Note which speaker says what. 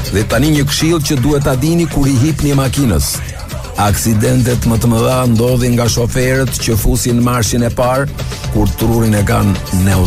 Speaker 1: Dhe tani një këshill që duhet ta dini kur I hipni makinës. Aksidentet më të mëdha ndodhin nga shoferët që fusin marshin e parë kur trurin e kanë